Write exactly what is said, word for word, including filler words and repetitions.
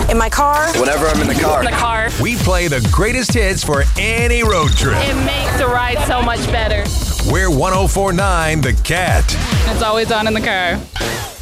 In my car. Whenever I'm in the car. In the car. We play the greatest hits for any road trip. It makes the ride so much better. We're one oh four point nine The Cat. It's always on in the car.